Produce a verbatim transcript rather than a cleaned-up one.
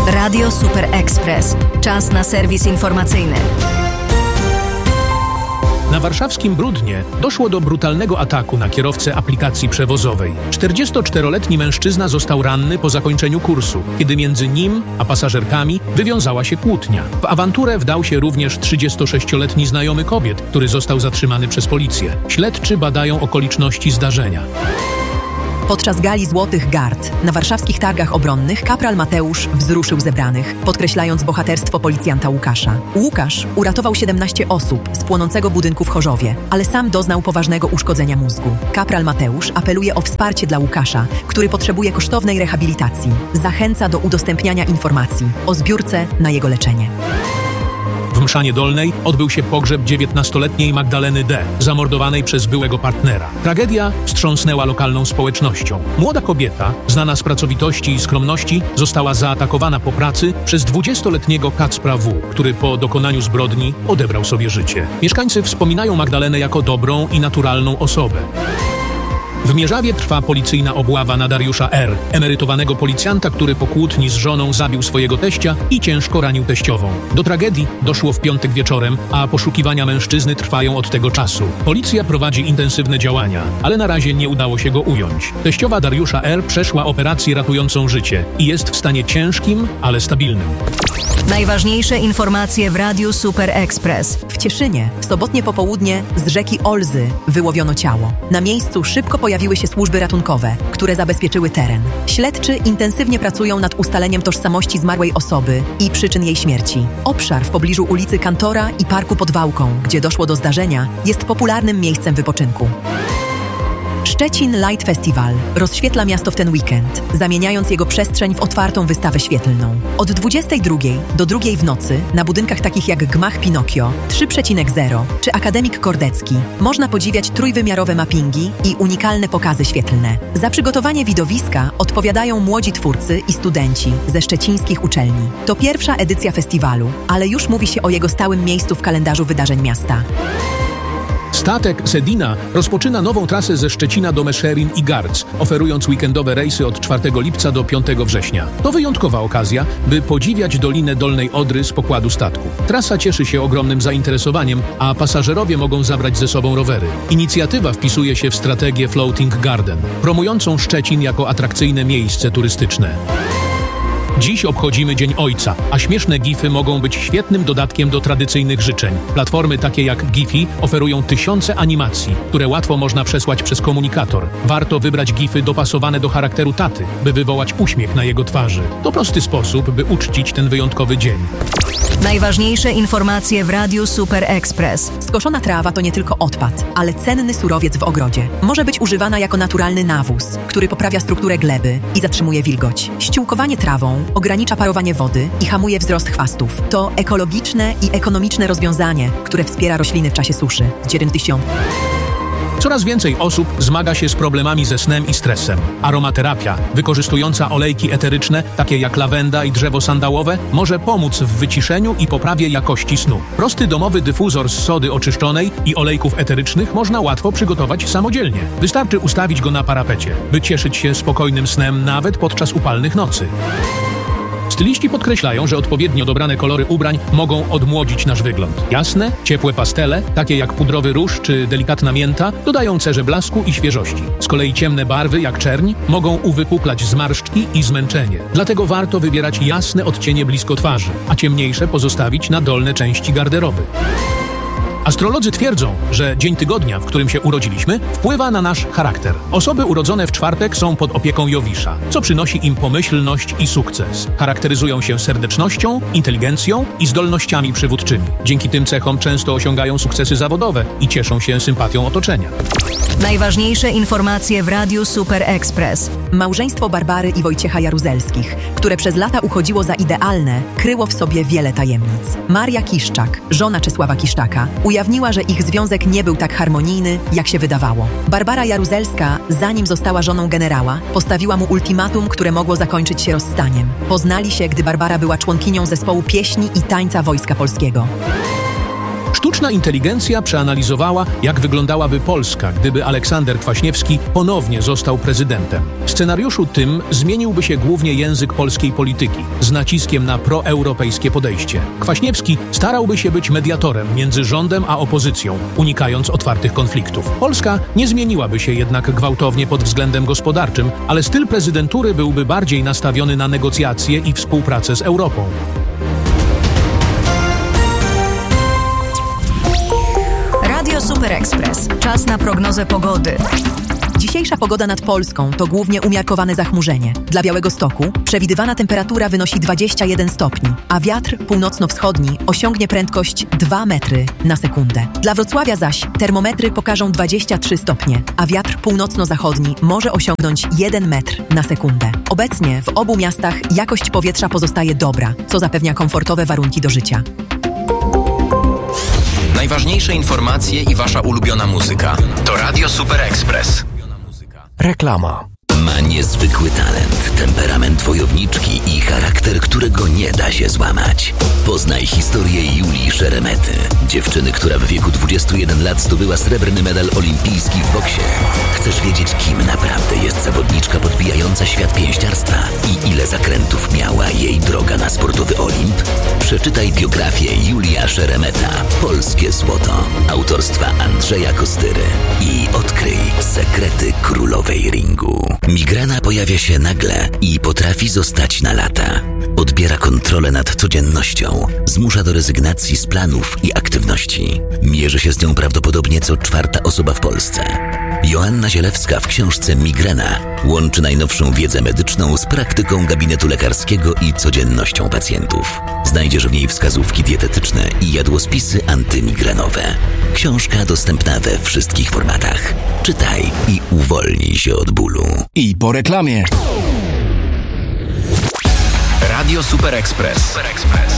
Radio Super Express. Czas na serwis informacyjny. Na warszawskim Brudnie doszło do brutalnego ataku na kierowcę aplikacji przewozowej. czterdziestoczteroletni mężczyzna został ranny po zakończeniu kursu, kiedy między nim a pasażerkami wywiązała się kłótnia. W awanturę wdał się również trzydziestosześcioletni znajomy kobiet, który został zatrzymany przez policję. Śledczy badają okoliczności zdarzenia. Podczas gali Złotych Gard na warszawskich targach obronnych kapral Mateusz wzruszył zebranych, podkreślając bohaterstwo policjanta Łukasza. Łukasz uratował siedemnaście osób z płonącego budynku w Chorzowie, ale sam doznał poważnego uszkodzenia mózgu. Kapral Mateusz apeluje o wsparcie dla Łukasza, który potrzebuje kosztownej rehabilitacji. Zachęca do udostępniania informacji o zbiórce na jego leczenie. W Mszanie Dolnej odbył się pogrzeb dziewiętnastoletniej Magdaleny D., zamordowanej przez byłego partnera. Tragedia wstrząsnęła lokalną społecznością. Młoda kobieta, znana z pracowitości i skromności, została zaatakowana po pracy przez dwudziestoletniego Kacpra W., który po dokonaniu zbrodni odebrał sobie życie. Mieszkańcy wspominają Magdalenę jako dobrą i naturalną osobę. W Mierzawie trwa policyjna obława na Dariusza R., emerytowanego policjanta, który po kłótni z żoną zabił swojego teścia i ciężko ranił teściową. Do tragedii doszło w piątek wieczorem, a poszukiwania mężczyzny trwają od tego czasu. Policja prowadzi intensywne działania, ale na razie nie udało się go ująć. Teściowa Dariusza R. przeszła operację ratującą życie i jest w stanie ciężkim, ale stabilnym. Najważniejsze informacje w Radiu Super Express. W Cieszynie w sobotnie popołudnie z rzeki Olzy wyłowiono ciało. Na miejscu szybko pojawiły się służby ratunkowe, które zabezpieczyły teren. Śledczy intensywnie pracują nad ustaleniem tożsamości zmarłej osoby i przyczyn jej śmierci. Obszar w pobliżu ulicy Kantora i Parku pod Wałką, gdzie doszło do zdarzenia, jest popularnym miejscem wypoczynku. Szczecin Light Festival rozświetla miasto w ten weekend, zamieniając jego przestrzeń w otwartą wystawę świetlną. Od dwudziestej drugiej do drugiej w nocy na budynkach takich jak Gmach Pinokio, trzy przecinek zero czy Akademik Kordecki można podziwiać trójwymiarowe mappingi i unikalne pokazy świetlne. Za przygotowanie widowiska odpowiadają młodzi twórcy i studenci ze szczecińskich uczelni. To pierwsza edycja festiwalu, ale już mówi się o jego stałym miejscu w kalendarzu wydarzeń miasta. Statek Sedina rozpoczyna nową trasę ze Szczecina do Meszherin i Garc, oferując weekendowe rejsy od czwartego lipca do piątego września. To wyjątkowa okazja, by podziwiać Dolinę Dolnej Odry z pokładu statku. Trasa cieszy się ogromnym zainteresowaniem, a pasażerowie mogą zabrać ze sobą rowery. Inicjatywa wpisuje się w strategię Floating Garden, promującą Szczecin jako atrakcyjne miejsce turystyczne. Dziś obchodzimy Dzień Ojca, a śmieszne gify mogą być świetnym dodatkiem do tradycyjnych życzeń. Platformy takie jak Giphy oferują tysiące animacji, które łatwo można przesłać przez komunikator. Warto wybrać gify dopasowane do charakteru taty, by wywołać uśmiech na jego twarzy. To prosty sposób, by uczcić ten wyjątkowy dzień. Najważniejsze informacje w Radiu Super Express. Skoszona trawa to nie tylko odpad, ale cenny surowiec w ogrodzie. Może być używana jako naturalny nawóz, który poprawia strukturę gleby i zatrzymuje wilgoć. Ściółkowanie trawą ogranicza parowanie wody i hamuje wzrost chwastów. To ekologiczne i ekonomiczne rozwiązanie, które wspiera rośliny w czasie suszy. Coraz więcej osób zmaga się z problemami ze snem i stresem. Aromaterapia, wykorzystująca olejki eteryczne, takie jak lawenda i drzewo sandałowe, może pomóc w wyciszeniu i poprawie jakości snu. Prosty domowy dyfuzor z sody oczyszczonej i olejków eterycznych można łatwo przygotować samodzielnie. Wystarczy ustawić go na parapecie, by cieszyć się spokojnym snem nawet podczas upalnych nocy. Styliści podkreślają, że odpowiednio dobrane kolory ubrań mogą odmłodzić nasz wygląd. Jasne, ciepłe pastele, takie jak pudrowy róż czy delikatna mięta, dodają cerze blasku i świeżości. Z kolei ciemne barwy, jak czerń, mogą uwypuklać zmarszczki i zmęczenie. Dlatego warto wybierać jasne odcienie blisko twarzy, a ciemniejsze pozostawić na dolne części garderoby. Astrolodzy twierdzą, że dzień tygodnia, w którym się urodziliśmy, wpływa na nasz charakter. Osoby urodzone w czwartek są pod opieką Jowisza, co przynosi im pomyślność i sukces. Charakteryzują się serdecznością, inteligencją i zdolnościami przywódczymi. Dzięki tym cechom często osiągają sukcesy zawodowe i cieszą się sympatią otoczenia. Najważniejsze informacje w Radiu Super Express. Małżeństwo Barbary i Wojciecha Jaruzelskich, które przez lata uchodziło za idealne, kryło w sobie wiele tajemnic. Maria Kiszczak, żona Czesława Kiszczaka, ujawniła, że ich związek nie był tak harmonijny, jak się wydawało. Barbara Jaruzelska, zanim została żoną generała, postawiła mu ultimatum, które mogło zakończyć się rozstaniem. Poznali się, gdy Barbara była członkinią zespołu pieśni i tańca Wojska Polskiego. Sztuczna inteligencja przeanalizowała, jak wyglądałaby Polska, gdyby Aleksander Kwaśniewski ponownie został prezydentem. W scenariuszu tym zmieniłby się głównie język polskiej polityki, z naciskiem na proeuropejskie podejście. Kwaśniewski starałby się być mediatorem między rządem a opozycją, unikając otwartych konfliktów. Polska nie zmieniłaby się jednak gwałtownie pod względem gospodarczym, ale styl prezydentury byłby bardziej nastawiony na negocjacje i współpracę z Europą. Radio Super Express. Czas na prognozę pogody. Dzisiejsza pogoda nad Polską to głównie umiarkowane zachmurzenie. Dla Białegostoku przewidywana temperatura wynosi dwadzieścia jeden stopni, a wiatr północno-wschodni osiągnie prędkość dwa metry na sekundę. Dla Wrocławia zaś termometry pokażą dwadzieścia trzy stopnie, a wiatr północno-zachodni może osiągnąć jeden metr na sekundę. Obecnie w obu miastach jakość powietrza pozostaje dobra, co zapewnia komfortowe warunki do życia. Najważniejsze informacje i wasza ulubiona muzyka to Radio Super Express. Reklama. Ma niezwykły talent, temperament wojowniczki i charakter, którego nie da się złamać. Poznaj historię Julii Szeremety, dziewczyny, która w wieku dwudziestu jeden lat zdobyła srebrny medal olimpijski w boksie. Chcesz wiedzieć, kim naprawdę jest zawodniczka podbijająca świat pięściarstwa i ile zakrętów miała jej droga na sportowy Olimp? Przeczytaj biografię Julia Szeremeta, Polskie Złoto, autorstwa Andrzeja Kostyry i odkryj sekrety królowej ringu. Migrena pojawia się nagle i potrafi zostać na lata. Odbiera kontrolę nad codziennością, zmusza do rezygnacji z planów i aktywności. Mierzy się z nią prawdopodobnie co czwarta osoba w Polsce. Joanna Zielewska w książce Migrena łączy najnowszą wiedzę medyczną z praktyką gabinetu lekarskiego i codziennością pacjentów. Znajdziesz w niej wskazówki dietetyczne i jadłospisy antymigrenowe. Książka dostępna we wszystkich formatach. Czytaj i uwolnij się od bólu. I po reklamie. Radio Super Express. Super Express.